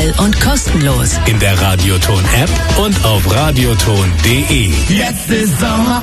aktuell und kostenlos. In der Radioton-App und auf radioton.de. Jetzt ist Sommer.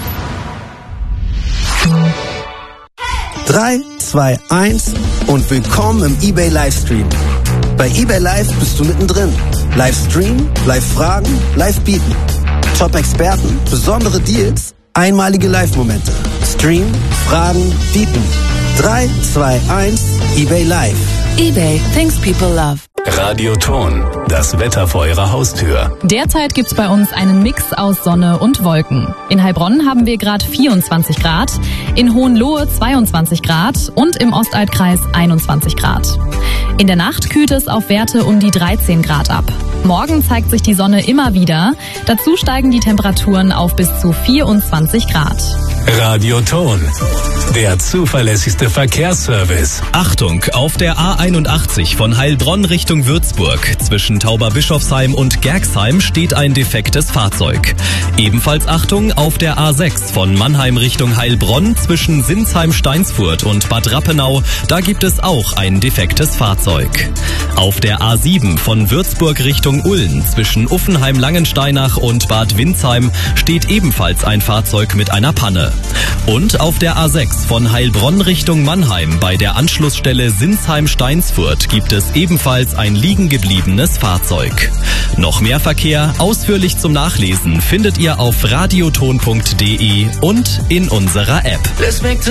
3, 2, 1 und willkommen im eBay Livestream. Bei eBay Live bist du mittendrin. Livestream, Live-Fragen, Live-Bieten. Top-Experten, besondere Deals, einmalige Live-Momente. Stream, Fragen, Bieten. 3, 2, 1, eBay Live. eBay, things people love. Radioton, das Wetter vor Ihrer Haustür. Derzeit gibt's bei uns einen Mix aus Sonne und Wolken. In Heilbronn haben wir gerade 24 Grad, in Hohenlohe 22 Grad und im Ostalbkreis 21 Grad. In der Nacht kühlt es auf Werte um die 13 Grad ab. Morgen zeigt sich die Sonne immer wieder. Dazu steigen die Temperaturen auf bis zu 24 Grad. Radioton, der zuverlässigste Verkehrsservice. Achtung, auf der A81 von Heilbronn Richtung Würzburg zwischen Tauberbischofsheim und Gerxheim steht ein defektes Fahrzeug. Ebenfalls Achtung, auf der A6 von Mannheim Richtung Heilbronn zwischen Sinsheim-Steinsfurt und Bad Rappenau, da gibt es auch ein defektes Fahrzeug. Auf der A7 von Würzburg Richtung Ulm zwischen Uffenheim-Langensteinach und Bad Windsheim steht ebenfalls ein Fahrzeug mit einer Panne. Und auf der A6 von Heilbronn Richtung Mannheim bei der Anschlussstelle Sinsheim-Steinsfurt gibt es ebenfalls ein liegen gebliebenes Fahrzeug. Noch mehr Verkehr, ausführlich zum Nachlesen, findet ihr auf radioton.de und in unserer App.